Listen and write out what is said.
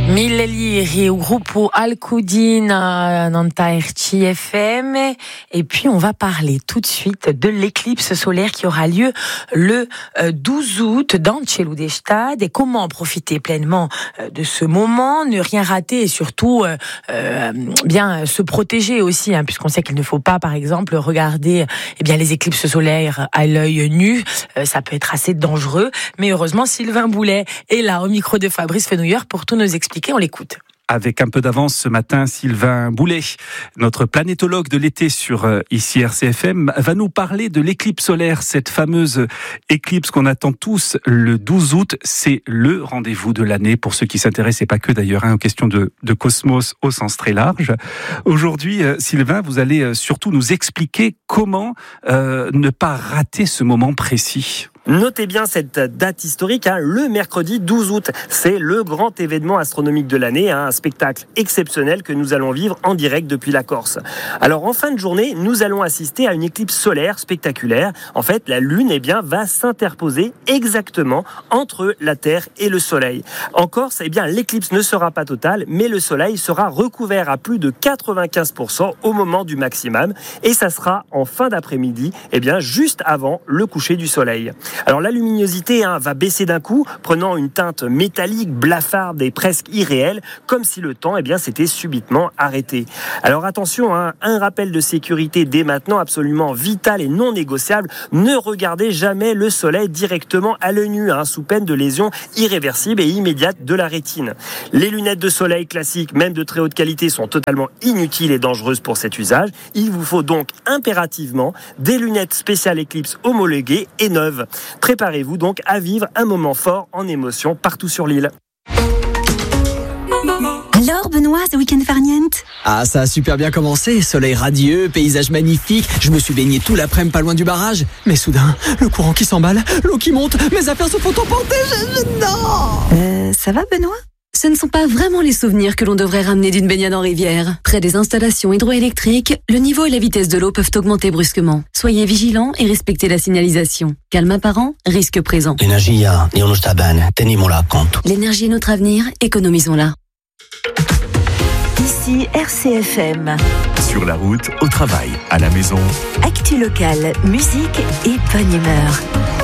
Milleliri, Gruppo Alcudina, Nanta RCI FM. Et puis, on va parler tout de suite de l'éclipse solaire qui aura lieu le 12 août dans Tcheludestad et comment en profiter pleinement de ce moment, ne rien rater et surtout bien se protéger aussi, puisqu'on sait qu'il ne faut pas, par exemple, regarder les éclipses solaires à l'œil nu. Ça peut être assez dangereux. Mais heureusement, Sylvain Boulet est là au micro de Fabrice Fenouilleur pour tout nous expliquer. On l'écoute. Avec un peu d'avance ce matin, Sylvain Boulet, notre planétologue de l'été sur ici RCFM, va nous parler de l'éclipse solaire, cette fameuse éclipse qu'on attend tous le 12 août. C'est le rendez-vous de l'année pour ceux qui s'intéressent, et pas que d'ailleurs, aux questions de cosmos au sens très large. Aujourd'hui, Sylvain, vous allez surtout nous expliquer comment ne pas rater ce moment précis. Notez bien cette date historique, le mercredi 12 août. C'est le grand événement astronomique de l'année, un spectacle exceptionnel que nous allons vivre en direct depuis la Corse. Alors en fin de journée, nous allons assister à une éclipse solaire spectaculaire. En fait, la Lune va s'interposer exactement entre la Terre et le Soleil. En Corse, l'éclipse ne sera pas totale, mais le Soleil sera recouvert à plus de 95% au moment du maximum. Et ça sera en fin d'après-midi, juste avant le coucher du Soleil. Alors la luminosité va baisser d'un coup, prenant une teinte métallique, blafarde et presque irréelle, comme si le temps s'était subitement arrêté. Alors attention, un rappel de sécurité dès maintenant absolument vital et non négociable, ne regardez jamais le soleil directement à l'œil nu, sous peine de lésions irréversibles et immédiates de la rétine. Les lunettes de soleil classiques, même de très haute qualité, sont totalement inutiles et dangereuses pour cet usage. Il vous faut donc impérativement des lunettes spéciales éclipse homologuées et neuves. Préparez-vous donc à vivre un moment fort en émotion partout sur l'île. Alors Benoît, ce week-end farniente ? Ça a super bien commencé, soleil radieux, paysage magnifique, je me suis baigné tout l'après-midi pas loin du barrage, mais soudain, le courant qui s'emballe, l'eau qui monte, mes affaires se font emporter, non. Ça va Benoît ? Ce ne sont pas vraiment les souvenirs que l'on devrait ramener d'une baignade en rivière. Près des installations hydroélectriques, le niveau et la vitesse de l'eau peuvent augmenter brusquement. Soyez vigilants et respectez la signalisation. Calme apparent, risque présent. L'energia è uno sta bene, teniamola a conto. L'énergie est notre avenir, économisons-la. Ici RCFM. Sur la route, au travail, à la maison. Actu locale, musique et bonne humeur.